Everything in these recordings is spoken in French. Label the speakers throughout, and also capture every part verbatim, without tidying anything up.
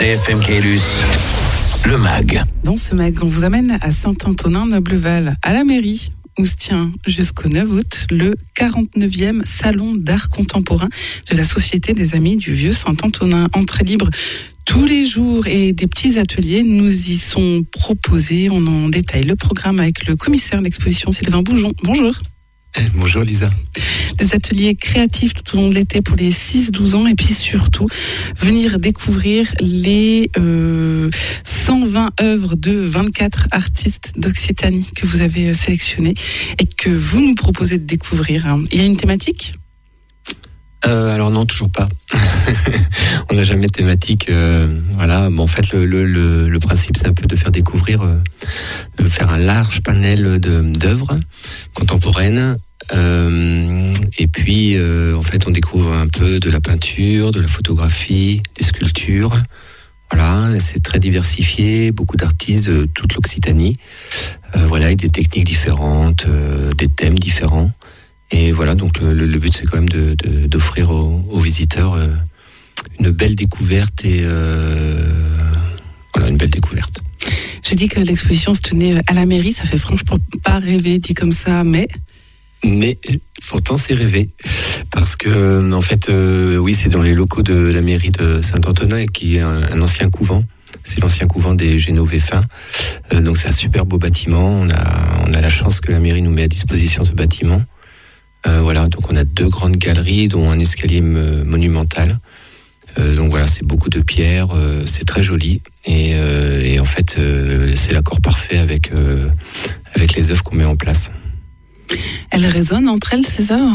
Speaker 1: C F M Caylus, le mag.
Speaker 2: Dans ce mag, on vous amène à Saint-Antonin-Nobleval, à la mairie, où se tient jusqu'au neuf août le quarante-neuvième Salon d'art contemporain de la Société des Amis du Vieux Saint-Antonin. Entrée libre tous les jours et des petits ateliers nous y sont proposés. On en détaille le programme avec le commissaire d'exposition Sylvain Boujon. Bonjour.
Speaker 3: Bonjour Lisa.
Speaker 2: Des ateliers créatifs tout au long de l'été pour les six douze ans et puis surtout venir découvrir les euh, cent vingt œuvres de vingt-quatre artistes d'Occitanie que vous avez sélectionnées et que vous nous proposez de découvrir. Il y a une thématique ?
Speaker 3: Euh, alors non, toujours pas. On n'a jamais de thématique. Euh, voilà. Bon, en fait, le, le, le, le principe, c'est un peu de faire découvrir, euh, de faire un large panel de, d'œuvres contemporaines. Euh, et puis, euh, en fait, on découvre un peu de la peinture, de la photographie, des sculptures. Voilà, c'est très diversifié, beaucoup d'artistes de toute l'Occitanie. Euh, voilà, avec des techniques différentes, euh, des thèmes différents. Et voilà, donc le, le but, c'est quand même de, de, d'offrir aux, aux visiteurs euh, une belle découverte et euh, voilà, une belle découverte.
Speaker 2: J'ai dit que l'exposition se tenait à la mairie, ça fait franchement pas rêver dit comme ça, mais...
Speaker 3: Mais pourtant, c'est rêvé. Parce que, en fait, euh, oui, c'est dans les locaux de la mairie de Saint-Antonin, qui est un, un ancien couvent. C'est l'ancien couvent des Génovéfins. Euh, donc, c'est un super beau bâtiment. On a, on a la chance que la mairie nous met à disposition ce bâtiment. Euh, voilà, donc on a deux grandes galeries, dont un escalier m- monumental. Euh, donc voilà, c'est beaucoup de pierres, euh, c'est très joli. Et, euh, et en fait, euh, c'est l'accord parfait avec, euh, avec les œuvres qu'on met en place.
Speaker 2: Elles résonnent entre elles, ces œuvres ?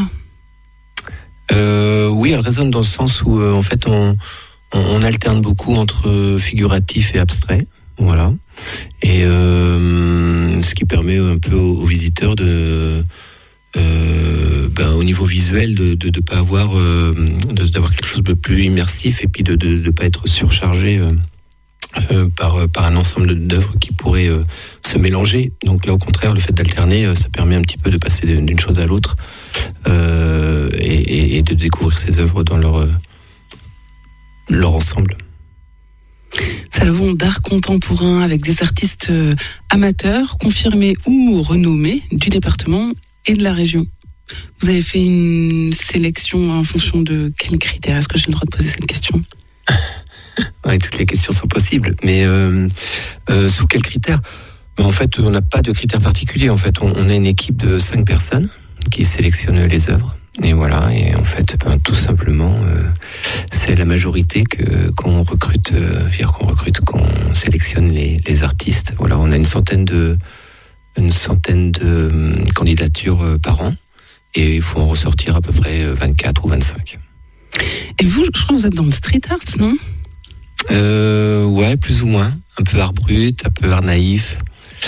Speaker 3: euh, Oui, elles résonnent dans le sens où, euh, en fait, on, on, on alterne beaucoup entre figuratif et abstrait. Voilà. Et euh, ce qui permet un peu aux, aux visiteurs de... Euh, ben, au niveau visuel de de, de pas avoir euh, de, d'avoir quelque chose de plus immersif et puis de de, de pas être surchargé euh, euh, par par un ensemble d'œuvres qui pourraient euh, se mélanger. Donc là, au contraire, le fait d'alterner, euh, ça permet un petit peu de passer d'une chose à l'autre euh, et, et, et de découvrir ces œuvres dans leur euh, leur ensemble.
Speaker 2: Salon d'art contemporain avec des artistes amateurs, confirmés ou renommés du département et de la région. Vous avez fait une sélection en fonction de quels critères ? Est-ce que j'ai le droit de poser cette question ?
Speaker 3: Oui, toutes les questions sont possibles. Mais euh, euh, sous quels critères ? En fait, on n'a pas de critères particuliers. En fait, on, on a une équipe de cinq personnes qui sélectionne les œuvres. Et voilà, et en fait, ben, tout simplement, euh, c'est la majorité que qu'on recrute, euh, dire qu'on recrute, qu'on sélectionne les, les artistes. Voilà, on a une centaine de une centaine de hum, candidatures euh, par an, et il faut en ressortir à peu près vingt-quatre ou vingt-cinq.
Speaker 2: Et vous, je crois que vous êtes dans le street art, non ?
Speaker 3: Euh, ouais, plus ou moins. Un peu art brut, un peu art naïf.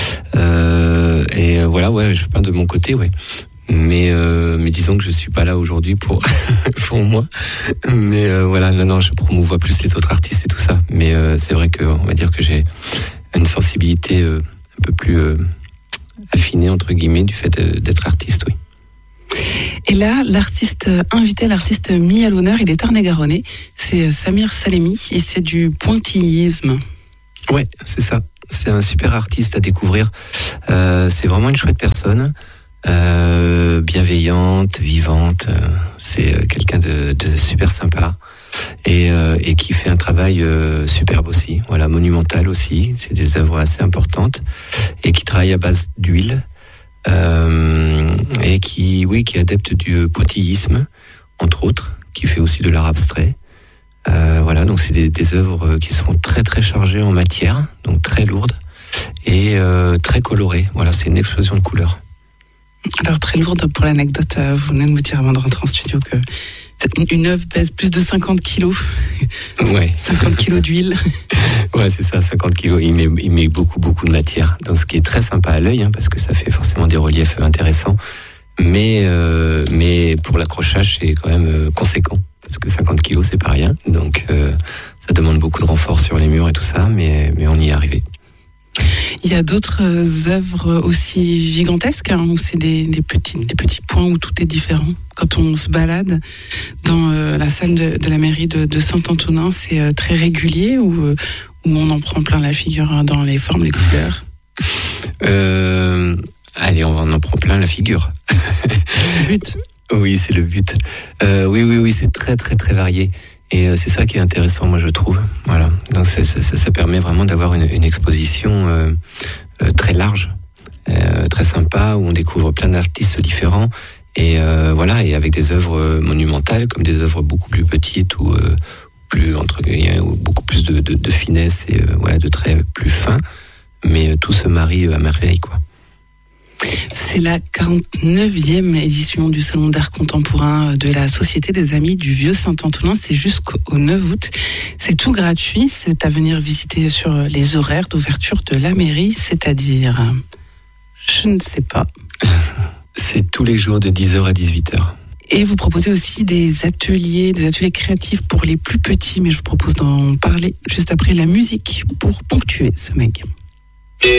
Speaker 3: Euh, et voilà, ouais, je peins de mon côté, ouais. Mais euh, mais disons que je suis pas là aujourd'hui pour pour moi. Mais euh, voilà, non non, je promouvois plus les autres artistes et tout ça. Mais euh, c'est vrai que on va dire que j'ai une sensibilité euh, un peu plus euh, affinée entre guillemets du fait de, d'être artiste, oui.
Speaker 2: Et là, l'artiste invité, l'artiste mis à l'honneur, il est tarn-et-garonnais. C'est Samir Salemi et c'est du pointillisme.
Speaker 3: Ouais, c'est ça. C'est un super artiste à découvrir. Euh, c'est vraiment une chouette personne. Euh, bienveillante, vivante, euh, c'est euh, quelqu'un de, de super sympa et, euh, et qui fait un travail euh, superbe aussi, voilà, monumental aussi, c'est des œuvres assez importantes et qui travaille à base d'huile euh, et qui, oui, qui est adepte du pointillisme, entre autres, qui fait aussi de l'art abstrait. Euh, voilà, donc c'est des, des œuvres qui sont très très chargées en matière, donc très lourdes et euh, très colorées. Voilà, c'est une explosion de couleurs.
Speaker 2: Alors, très lourde pour l'anecdote, vous venez de me dire avant de rentrer en studio que une, une œuvre pèse plus de cinquante kilos.
Speaker 3: Ouais.
Speaker 2: cinquante kilos d'huile.
Speaker 3: Ouais, c'est ça, cinquante kilos. Il met, il met beaucoup, beaucoup de matière. Donc, ce qui est très sympa à l'œil, hein, parce que ça fait forcément des reliefs intéressants. Mais, euh, mais pour l'accrochage, c'est quand même euh, conséquent. Parce que cinquante kilos, c'est pas rien. Donc, euh, ça demande beaucoup de renfort sur les murs et tout ça, mais, mais on y est arrivé.
Speaker 2: Il y a d'autres œuvres aussi gigantesques, hein, où c'est des, des, petits, des petits points où tout est différent. Quand on se balade dans euh, la salle de, de la mairie de, de Saint-Antonin, c'est euh, très régulier ou, euh, où on en prend plein la figure, hein, dans les formes, les couleurs.
Speaker 3: euh, Allez, on en prend plein la figure.
Speaker 2: C'est le but.
Speaker 3: Oui, c'est le but. Euh, oui, oui, oui, c'est très, très, très varié. Et euh, c'est ça qui est intéressant, moi, je trouve. Voilà. Donc, ça, ça, ça permet vraiment d'avoir une, une exposition euh, euh, très large, euh, très sympa, où on découvre plein d'artistes différents. Et euh, voilà, et avec des œuvres monumentales, comme des œuvres beaucoup plus petites ou euh, plus entre guillemets, ou beaucoup plus de, de, de finesse et euh, ouais, de traits plus fins. Mais euh, tout se marie à merveille, quoi.
Speaker 2: C'est la quarante-neuvième édition du Salon d'art contemporain de la Société des Amis du Vieux Saint-Antonin. C'est jusqu'au neuf août. C'est tout gratuit. C'est à venir visiter sur les horaires d'ouverture de la mairie, c'est-à-dire, je ne sais pas.
Speaker 3: C'est tous les jours de dix heures à dix-huit heures.
Speaker 2: Et vous proposez aussi des ateliers, des ateliers créatifs pour les plus petits, mais je vous propose d'en parler juste après la musique pour ponctuer ce mag.